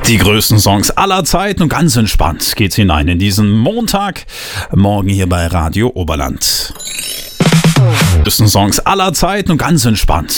Die größten Songs aller Zeiten und ganz entspannt geht's hinein in diesen Montag. Morgen hier bei Radio Oberland. Die größten Songs aller Zeiten und ganz entspannt